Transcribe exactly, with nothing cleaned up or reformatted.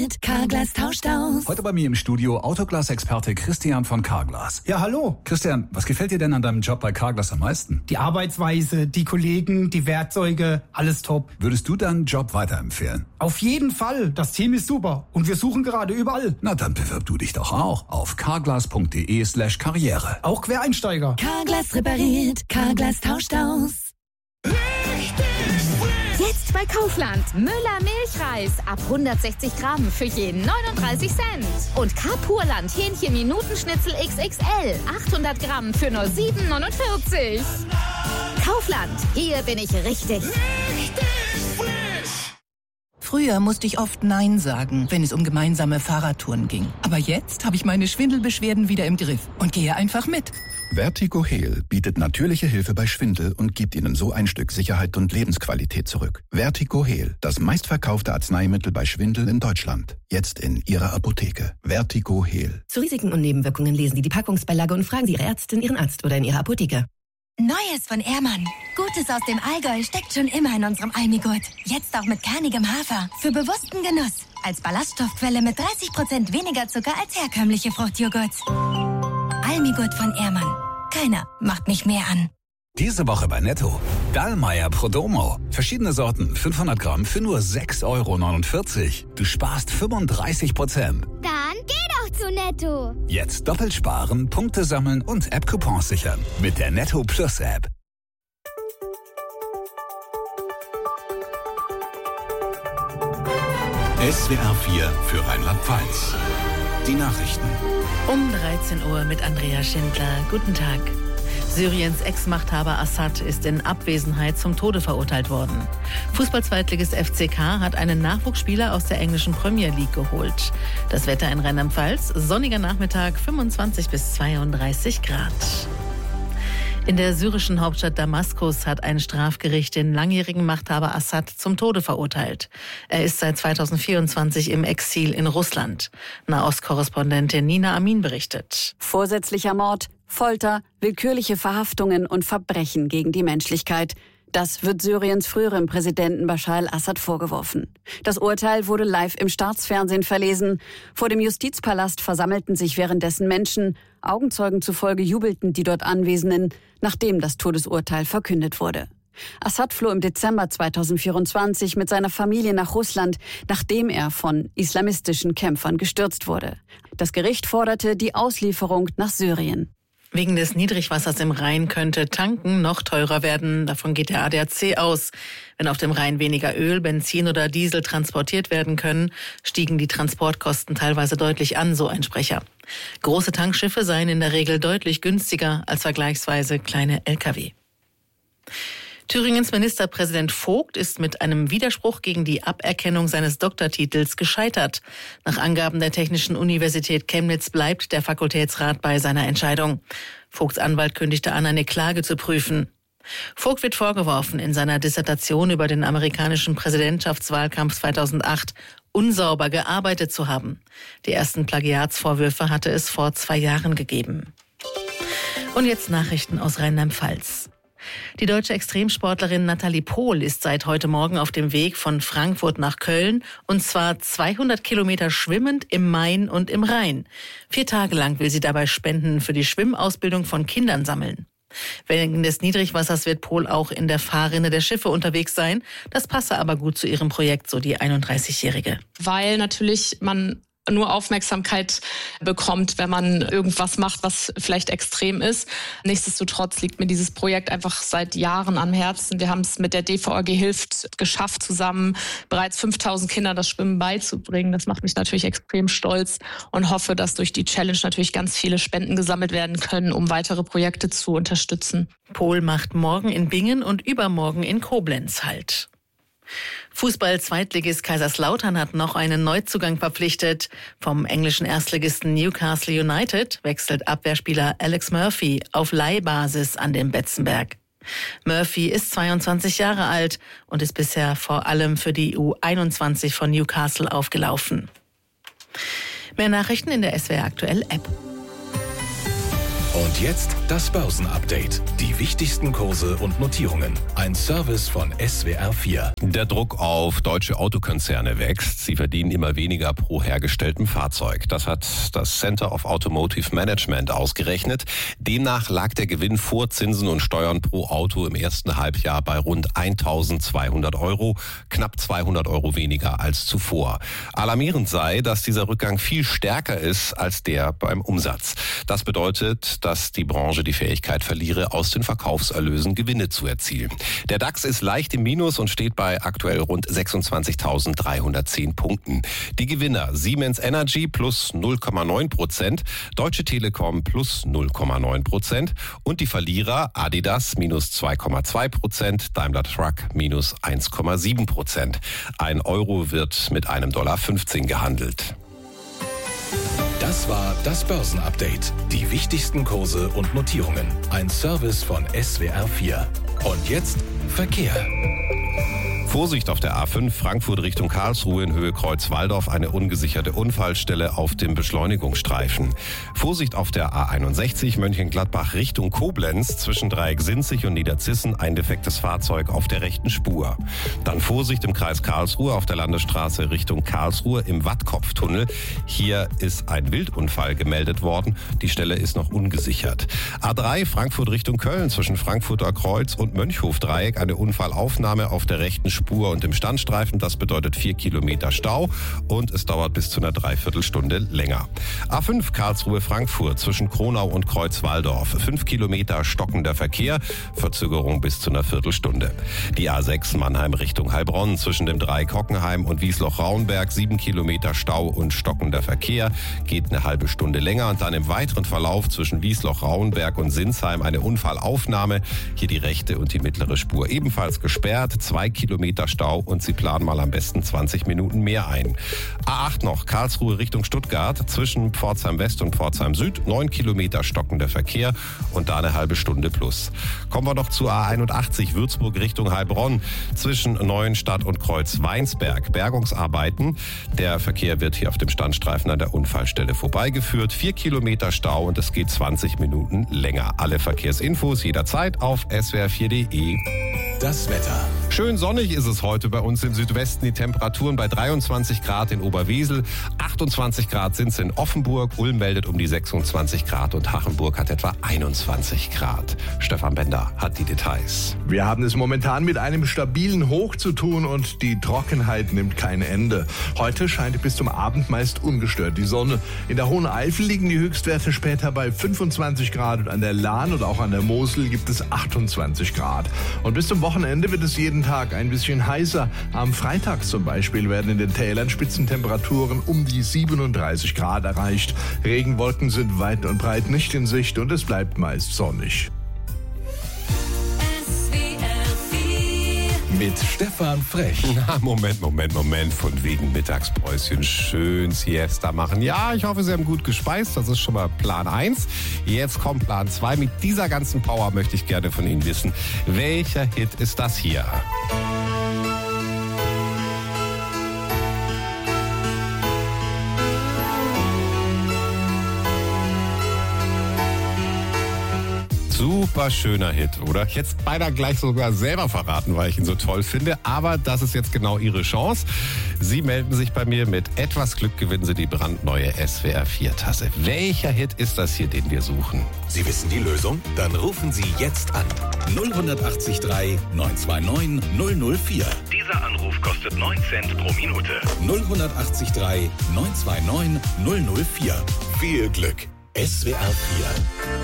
repariert, Carglass tauscht aus. Heute bei mir im Studio Autoglas-Experte Christian von Carglass. Ja, hallo. Christian, was gefällt dir denn an deinem Job bei Carglass am meisten? Die Arbeitsweise, die Kollegen, die Werkzeuge, alles top. Würdest du deinen Job weiterempfehlen? Auf jeden Fall. Das Team ist super. Und wir suchen gerade überall. Na, dann bewirb du dich doch auch auf carglass.de slash karriere. Auch Quereinsteiger. Carglass repariert, Carglass tauscht aus. Jetzt bei Kaufland. Müller Milchreis ab hundertsechzig Gramm für je neununddreißig Cent. Und Carpurland Hähnchen Minutenschnitzel X X L achthundert Gramm für nur sieben neunundvierzig. Kaufland, hier bin ich richtig. Früher musste ich oft Nein sagen, wenn es um gemeinsame Fahrradtouren ging. Aber jetzt habe ich meine Schwindelbeschwerden wieder im Griff und gehe einfach mit. Vertigo Heal bietet natürliche Hilfe bei Schwindel und gibt Ihnen so ein Stück Sicherheit und Lebensqualität zurück. Vertigo Heal, das meistverkaufte Arzneimittel bei Schwindel in Deutschland. Jetzt in Ihrer Apotheke. Vertigo Heal. Zu Risiken und Nebenwirkungen lesen Sie die Packungsbeilage und fragen Sie Ihre Ärztin, Ihren Arzt oder in Ihrer Apotheke. Neues von Ehrmann. Gutes aus dem Allgäu steckt schon immer in unserem Almigurt. Jetzt auch mit kernigem Hafer. Für bewussten Genuss. Als Ballaststoffquelle mit dreißig Prozent weniger Zucker als herkömmliche Fruchtjoghurts. Almigurt von Ehrmann. Keiner macht mich mehr an. Diese Woche bei Netto. Dallmayr Prodomo. Verschiedene Sorten, fünfhundert Gramm für nur sechs Euro neunundvierzig. Du sparst fünfunddreißig Prozent. Dann geh doch zu Netto. Jetzt doppelt sparen, Punkte sammeln und App-Coupons sichern. Mit der Netto Plus App. S W R vier für Rheinland-Pfalz. Die Nachrichten. Um dreizehn Uhr mit Andrea Schindler. Guten Tag. Syriens Ex-Machthaber Assad ist in Abwesenheit zum Tode verurteilt worden. Fußball-Zweitligist F C K hat einen Nachwuchsspieler aus der englischen Premier League geholt. Das Wetter in Rheinland-Pfalz, sonniger Nachmittag, fünfundzwanzig bis zweiunddreißig Grad. In der syrischen Hauptstadt Damaskus hat ein Strafgericht den langjährigen Machthaber Assad zum Tode verurteilt. Er ist seit zweitausendvierundzwanzig im Exil in Russland. Nahostkorrespondentin Nina Amin berichtet. Vorsätzlicher Mord, Folter, willkürliche Verhaftungen und Verbrechen gegen die Menschlichkeit. Das wird Syriens früherem Präsidenten Bashar al-Assad vorgeworfen. Das Urteil wurde live im Staatsfernsehen verlesen. Vor dem Justizpalast versammelten sich währenddessen Menschen. Augenzeugen zufolge jubelten die dort Anwesenden, nachdem das Todesurteil verkündet wurde. Assad floh im Dezember zweitausendvierundzwanzig mit seiner Familie nach Russland, nachdem er von islamistischen Kämpfern gestürzt wurde. Das Gericht forderte die Auslieferung nach Syrien. Wegen des Niedrigwassers im Rhein könnte Tanken noch teurer werden. Davon geht der A D A C aus. Wenn auf dem Rhein weniger Öl, Benzin oder Diesel transportiert werden können, stiegen die Transportkosten teilweise deutlich an, so ein Sprecher. Große Tankschiffe seien in der Regel deutlich günstiger als vergleichsweise kleine L K W. Thüringens Ministerpräsident Vogt ist mit einem Widerspruch gegen die Aberkennung seines Doktortitels gescheitert. Nach Angaben der Technischen Universität Chemnitz bleibt der Fakultätsrat bei seiner Entscheidung. Vogts Anwalt kündigte an, eine Klage zu prüfen. Vogt wird vorgeworfen, in seiner Dissertation über den amerikanischen Präsidentschaftswahlkampf zweitausendacht unsauber gearbeitet zu haben. Die ersten Plagiatsvorwürfe hatte es vor zwei Jahren gegeben. Und jetzt Nachrichten aus Rheinland-Pfalz. Die deutsche Extremsportlerin Nathalie Pohl ist seit heute Morgen auf dem Weg von Frankfurt nach Köln, und zwar zweihundert Kilometer schwimmend im Main und im Rhein. Vier Tage lang will sie dabei Spenden für die Schwimmausbildung von Kindern sammeln. Wegen des Niedrigwassers wird Pohl auch in der Fahrrinne der Schiffe unterwegs sein. Das passe aber gut zu ihrem Projekt, so die einunddreißigjährige. Weil natürlich man nur Aufmerksamkeit bekommt, wenn man irgendwas macht, was vielleicht extrem ist. Nichtsdestotrotz liegt mir dieses Projekt einfach seit Jahren am Herzen. Wir haben es mit der D V R G Hilft geschafft, zusammen bereits fünftausend Kindern das Schwimmen beizubringen. Das macht mich natürlich extrem stolz und hoffe, dass durch die Challenge natürlich ganz viele Spenden gesammelt werden können, um weitere Projekte zu unterstützen. Pohl macht morgen in Bingen und übermorgen in Koblenz Halt. Fußball-Zweitligist Kaiserslautern hat noch einen Neuzugang verpflichtet. Vom englischen Erstligisten Newcastle United wechselt Abwehrspieler Alex Murphy auf Leihbasis an den Betzenberg. Murphy ist zweiundzwanzig Jahre alt und ist bisher vor allem für die U einundzwanzig von Newcastle aufgelaufen. Mehr Nachrichten in der S W R Aktuell App. Und jetzt das Börsenupdate. Die wichtigsten Kurse und Notierungen. Ein Service von S W R vier. Der Druck auf deutsche Autokonzerne wächst. Sie verdienen immer weniger pro hergestelltem Fahrzeug. Das hat das Center of Automotive Management ausgerechnet. Demnach lag der Gewinn vor Zinsen und Steuern pro Auto im ersten Halbjahr bei rund eintausendzweihundert Euro, knapp zweihundert Euro weniger als zuvor. Alarmierend sei, dass dieser Rückgang viel stärker ist als der beim Umsatz. Das bedeutet, dass die Branche die Fähigkeit verliere, aus den Verkaufserlösen Gewinne zu erzielen. Der DAX ist leicht im Minus und steht bei aktuell rund sechsundzwanzigtausenddreihundertzehn Punkten. Die Gewinner Siemens Energy plus null Komma neun Prozent, Deutsche Telekom plus null Komma neun Prozent und die Verlierer Adidas minus zwei Komma zwei Prozent, Daimler Truck minus eins Komma sieben Prozent. Ein Euro wird mit einem Dollar fünfzehn gehandelt. Das war das Börsenupdate. Die wichtigsten Kurse und Notierungen. Ein Service von S W R vier. Und jetzt Verkehr. Vorsicht auf der A fünf Frankfurt Richtung Karlsruhe in Höhe Kreuz-Walldorf, eine ungesicherte Unfallstelle auf dem Beschleunigungsstreifen. Vorsicht auf der A einundsechzig Mönchengladbach Richtung Koblenz zwischen Dreieck Sinzig und Niederzissen, ein defektes Fahrzeug auf der rechten Spur. Dann Vorsicht im Kreis Karlsruhe auf der Landesstraße Richtung Karlsruhe im Wattkopftunnel. Hier ist ein Wildunfall gemeldet worden. Die Stelle ist noch ungesichert. A drei Frankfurt Richtung Köln zwischen Frankfurter Kreuz und Mönchhofdreieck, eine Unfallaufnahme auf der rechten Spur und im Standstreifen. Das bedeutet vier Kilometer Stau und es dauert bis zu einer Dreiviertelstunde länger. A fünf Karlsruhe-Frankfurt zwischen Kronau und Kreuz-Walldorf. Fünf Kilometer stockender Verkehr, Verzögerung bis zu einer Viertelstunde. Die A sechs Mannheim Richtung Heilbronn zwischen dem Dreieck Hockenheim und Wiesloch-Raunberg. Sieben Kilometer Stau und stockender Verkehr, geht eine halbe Stunde länger. Und dann im weiteren Verlauf zwischen Wiesloch-Raunberg und Sinsheim eine Unfallaufnahme. Hier die rechte und die mittlere Spur ebenfalls gesperrt. Zwei Kilometer Stau und Sie planen mal am besten zwanzig Minuten mehr ein. A acht noch, Karlsruhe Richtung Stuttgart zwischen Pforzheim West und Pforzheim Süd. Neun Kilometer stockender Verkehr und da eine halbe Stunde plus. Kommen wir noch zu A einundachtzig Würzburg Richtung Heilbronn zwischen Neuenstadt und Kreuz-Weinsberg. Bergungsarbeiten. Der Verkehr wird hier auf dem Standstreifen an der Unfallstelle vorbeigeführt. Vier Kilometer Stau und es geht zwanzig Minuten länger. Alle Verkehrsinfos jederzeit auf S W R vier punkt de. Das Wetter. Schön sonnig ist es heute bei uns im Südwesten. Die Temperaturen bei dreiundzwanzig Grad in Oberwesel, achtundzwanzig Grad sind es in Offenburg, Ulm meldet um die sechsundzwanzig Grad und Hachenburg hat etwa einundzwanzig Grad. Stefan Bender hat die Details. Wir haben es momentan mit einem stabilen Hoch zu tun und die Trockenheit nimmt kein Ende. Heute scheint bis zum Abend meist ungestört die Sonne. In der Hohen Eifel liegen die Höchstwerte später bei fünfundzwanzig Grad und an der Lahn und auch an der Mosel gibt es achtundzwanzig Grad. Und bis zum Wochenende wird es jeden Tag ein bisschen heißer. Am Freitag zum Beispiel werden in den Tälern Spitzentemperaturen um die siebenunddreißig Grad erreicht. Regenwolken sind weit und breit nicht in Sicht und es bleibt meist sonnig. Mit Stefan Frech. Na, Moment, Moment, Moment. Von wegen Mittagspäuschen schön Siesta machen. Ja, ich hoffe, Sie haben gut gespeist. Das ist schon mal Plan eins. Jetzt kommt Plan zwei. Mit dieser ganzen Power möchte ich gerne von Ihnen wissen, welcher Hit ist das hier? Super schöner Hit, oder? Jetzt beinahe gleich sogar selber verraten, weil ich ihn so toll finde. Aber das ist jetzt genau Ihre Chance. Sie melden sich bei mir. Mit etwas Glück gewinnen Sie die brandneue S W R vier Tasse. Welcher Hit ist das hier, den wir suchen? Sie wissen die Lösung? Dann rufen Sie jetzt an. null acht drei neun zwei neun null null vier. Dieser Anruf kostet neun Cent pro Minute. null acht drei neun zwei neun null null vier. Viel Glück. S W R vier.